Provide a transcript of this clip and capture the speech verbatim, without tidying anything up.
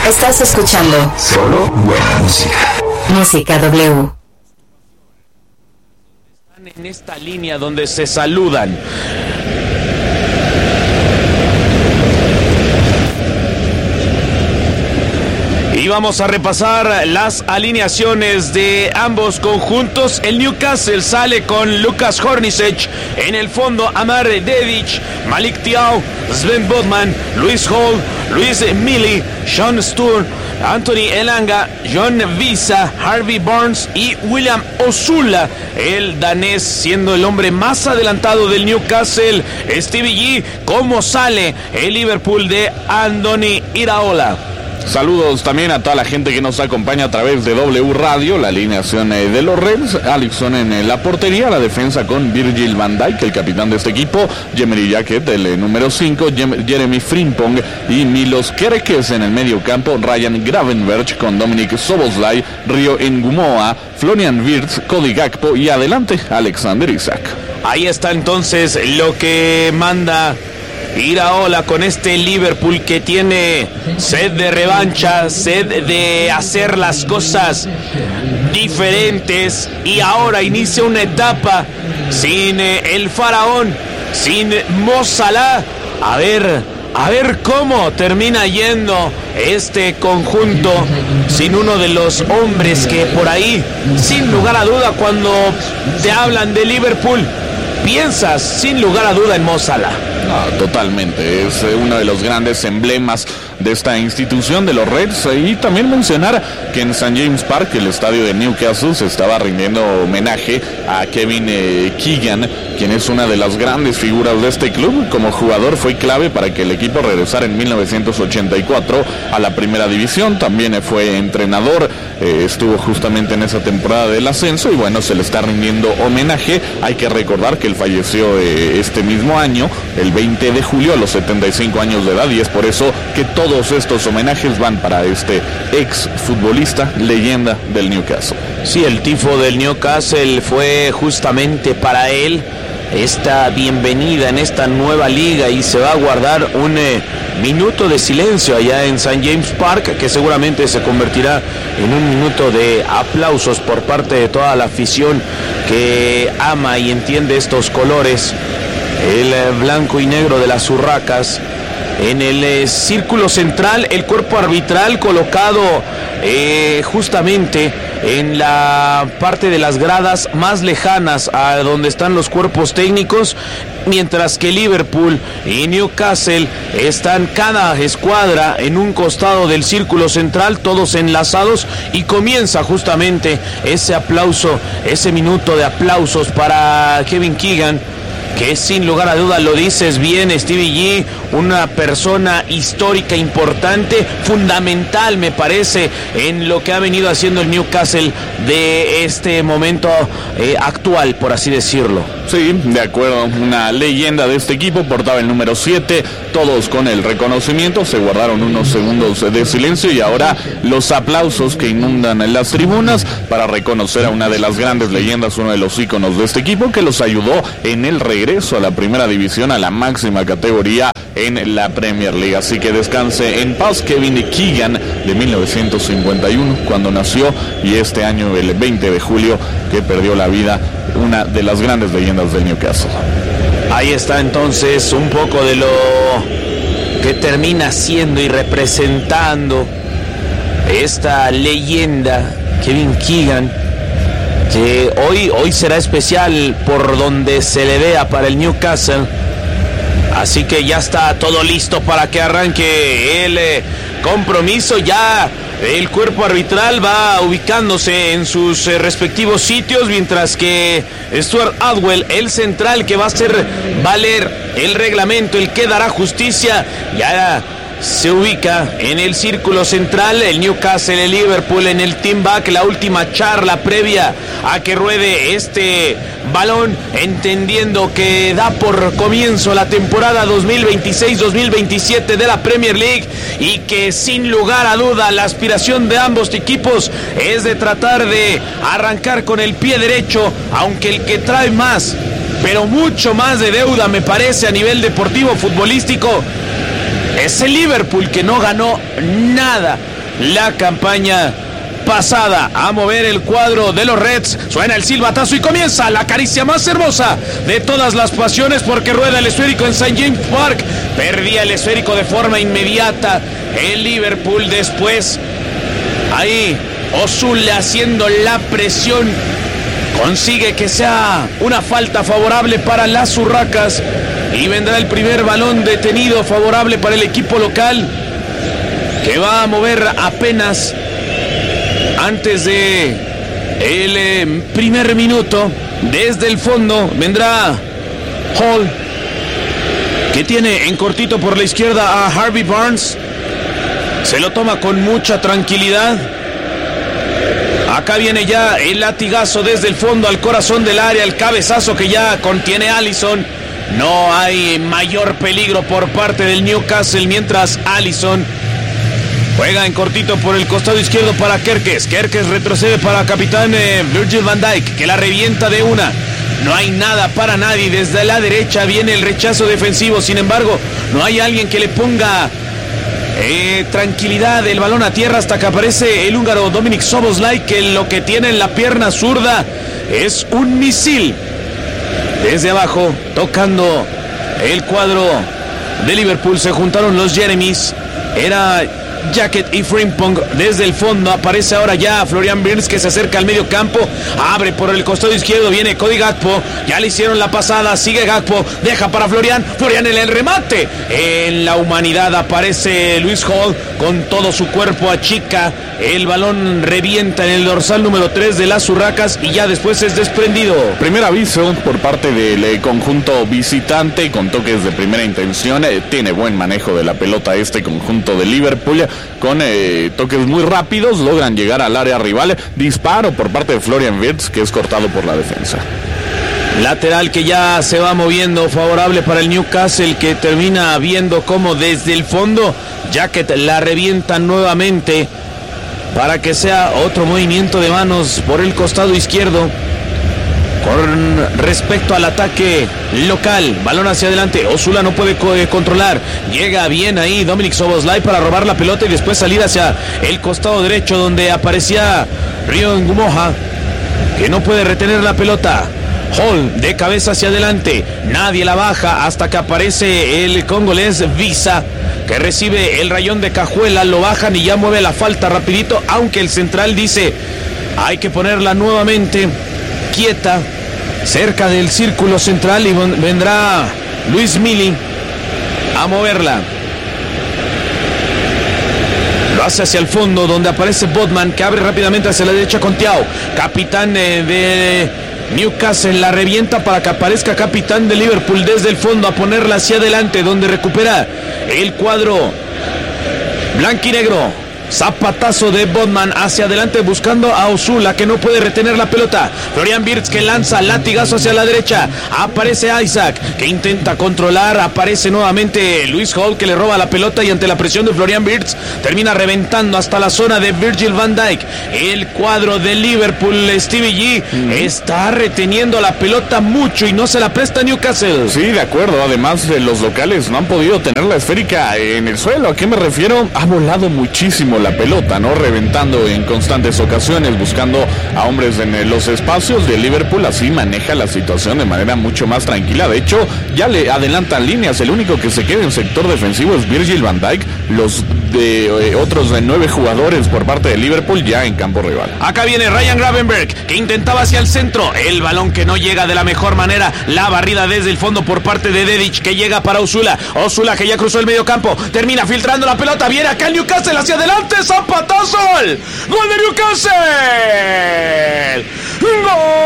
Estás escuchando solo buena música. Música W. Están en esta línea donde se saludan. Y vamos a repasar las alineaciones de ambos conjuntos. El Newcastle sale con Lukas Hornacek, en el fondo Amar Dedic, Malik Thiaw, Sven Botman, Luis Hall, Luis Mili, Sean Sturr, Anthony Elanga, John Visa, Harvey Barnes y William Osula, el danés siendo el hombre más adelantado del Newcastle. Stevie G, ¿cómo sale el Liverpool de Andoni Iraola? Saludos también a toda la gente que nos acompaña a través de W Radio. La alineación de los Reds: Alisson en la portería, la defensa con Virgil van Dijk, el capitán de este equipo, Jemery Jacket, el número cinco, Jeremy Frimpong y Milos Kerkez en el medio campo, Ryan Gravenberch con Dominic Szoboszlai, Rio Ngumoa, Florian Wirtz, Cody Gakpo y adelante Alexander Isak. Ahí está entonces lo que manda Iraola con este Liverpool que tiene sed de revancha, sed de hacer las cosas diferentes, y ahora inicia una etapa sin eh, el faraón, sin Mo Salah. A ver, a ver cómo termina yendo este conjunto sin uno de los hombres que por ahí, sin lugar a duda, cuando te hablan de Liverpool, piensas sin lugar a duda en Mo Salah. No, totalmente, es uno de los grandes emblemas de esta institución de los Reds. Y también mencionar que en Saint James Park, el estadio de Newcastle, se estaba rindiendo homenaje a Kevin eh, Keegan, quien es una de las grandes figuras de este club. Como jugador fue clave para que el equipo regresara en mil novecientos ochenta y cuatro a la primera división. También fue entrenador, eh, estuvo justamente en esa temporada del ascenso, y bueno, se le está rindiendo homenaje. Hay que recordar que él falleció eh, este mismo año, el veinte de julio, a los setenta y cinco años de edad, y es por eso que todos estos homenajes van para este ex futbolista, leyenda del Newcastle. Sí, el tifo del Newcastle fue justamente para él esta bienvenida en esta nueva liga, y se va a guardar un eh, minuto de silencio allá en Saint James Park, que seguramente se convertirá en un minuto de aplausos por parte de toda la afición que ama y entiende estos colores, el eh, blanco y negro de las urracas. En el eh, círculo central, el cuerpo arbitral colocado eh, justamente en la parte de las gradas más lejanas a donde están los cuerpos técnicos, mientras que Liverpool y Newcastle están cada escuadra en un costado del círculo central, todos enlazados, y comienza justamente ese aplauso, ese minuto de aplausos para Kevin Keegan, que sin lugar a dudas, lo dices bien, Stevie G, una persona histórica, importante, fundamental, me parece, en lo que ha venido haciendo el Newcastle de este momento eh, actual, por así decirlo. Sí, de acuerdo, una leyenda de este equipo, portaba el número siete, todos con el reconocimiento, se guardaron unos segundos de silencio, y ahora los aplausos que inundan las tribunas para reconocer a una de las grandes leyendas, uno de los íconos de este equipo, que los ayudó en el regreso a la primera división, a la máxima categoría en la Premier League. Así que descanse en paz Kevin Keegan, de mil novecientos cincuenta y uno cuando nació, y este año, el veinte de julio, que perdió la vida, una de las grandes leyendas del Newcastle. Ahí está entonces un poco de lo que termina siendo y representando esta leyenda, Kevin Keegan, que hoy, hoy será especial por donde se le vea para el Newcastle. Así que ya está todo listo para que arranque el eh, compromiso. Ya el cuerpo arbitral va ubicándose en sus eh, respectivos sitios, mientras que Stuart Atwell, el central que va a hacer valer el reglamento, el que dará justicia, ya se ubica en el círculo central. El Newcastle, el Liverpool en el team back, la última charla previa a que ruede este balón, entendiendo que da por comienzo la temporada dos mil veintiséis dos mil veintisiete de la Premier League, y que sin lugar a duda la aspiración de ambos equipos es de tratar de arrancar con el pie derecho, aunque el que trae más, pero mucho más de deuda, me parece, a nivel deportivo futbolístico, Es el Liverpool que no ganó nada la campaña pasada. A mover el cuadro de los Reds. Suena el silbatazo y comienza la caricia más hermosa de todas las pasiones, porque rueda el esférico en Saint James Park. Perdía el esférico de forma inmediata el Liverpool. Después ahí Ozula haciendo la presión consigue que sea una falta favorable para las Urracas y vendrá el primer balón detenido favorable para el equipo local, que va a mover apenas antes de el eh, primer minuto. Desde el fondo vendrá Hall, que tiene en cortito por la izquierda a Harvey Barnes. Se lo toma con mucha tranquilidad. Acá viene ya el latigazo desde el fondo al corazón del área, el cabezazo que ya contiene Alisson. No hay mayor peligro por parte del Newcastle, mientras Alisson juega en cortito por el costado izquierdo para Kerkez. Kerkez retrocede para capitán eh, Virgil van Dijk, que la revienta de una. No hay nada para nadie. Desde la derecha viene el rechazo defensivo. Sin embargo, no hay alguien que le ponga eh, tranquilidad el balón a tierra hasta que aparece el húngaro Dominik Szoboszlai, que lo que tiene en la pierna zurda es un misil. Desde abajo, tocando el cuadro de Liverpool, se juntaron los Jeremys. Era Jacket y Frimpong. Desde el fondo aparece ahora ya Florian Wirtz, que se acerca al medio campo, abre por el costado izquierdo, viene Cody Gakpo, ya le hicieron la pasada, sigue Gakpo, deja para Florian, Florian en el remate. En la humanidad aparece Luis Hall con todo su cuerpo, achica, el balón revienta en el dorsal número tres de las Urracas y ya después es desprendido. Primer aviso por parte del eh, conjunto visitante con toques de primera intención. Eh, tiene buen manejo de la pelota este conjunto de Liverpool, con eh, toques muy rápidos, logran llegar al área rival. Disparo por parte de Florian Wirtz, que es cortado por la defensa. Lateral que ya se va moviendo, favorable para el Newcastle, que termina viendo cómo desde el fondo Jacket la revienta nuevamente para que sea otro movimiento de manos por el costado izquierdo. Con respecto al ataque local, balón hacia adelante, Ozula no puede co- controlar, llega bien ahí Dominik Szoboszlai para robar la pelota y después salir hacia el costado derecho, donde aparecía Rio Ngumoha, que no puede retener la pelota. Hall de cabeza hacia adelante, nadie la baja hasta que aparece el congolés Visa, que recibe el rayón de cajuela, lo bajan y ya mueve la falta rapidito, aunque el central dice hay que ponerla nuevamente quieta cerca del círculo central, y vendrá Luis Mili a moverla. Lo hace hacia el fondo, donde aparece Botman, que abre rápidamente hacia la derecha con Thiaw, capitán de Newcastle, la revienta para que aparezca capitán de Liverpool desde el fondo a ponerla hacia adelante, donde recupera el cuadro blanquinegro. Zapatazo de Botman hacia adelante buscando a Ozula, que no puede retener la pelota. Florian Wirtz, que lanza latigazo hacia la derecha. Aparece Isaac, que intenta controlar. Aparece nuevamente Luis Hall, que le roba la pelota y ante la presión de Florian Wirtz termina reventando hasta la zona de Virgil van Dijk. El cuadro de Liverpool, Stevie G, mm. está reteniendo la pelota mucho y no se la presta Newcastle. Sí, de acuerdo. Además, los locales no han podido tener la esférica en el suelo. ¿A qué me refiero? Ha volado muchísimo la pelota, ¿no? Reventando en constantes ocasiones, buscando a hombres en los espacios de Liverpool. Así maneja la situación de manera mucho más tranquila. De hecho, ya le adelantan líneas. El único que se queda en sector defensivo es Virgil van Dijk. Los de eh, otros de nueve jugadores por parte de Liverpool ya en campo rival. Acá viene Ryan Gravenberg, que intentaba hacia el centro, el balón que no llega de la mejor manera, la barrida desde el fondo por parte de Dedic, que llega para Ozula. Ozula, que ya cruzó el medio campo, termina filtrando la pelota, viene acá el Newcastle hacia adelante, zapatazo, gol de Newcastle, gol.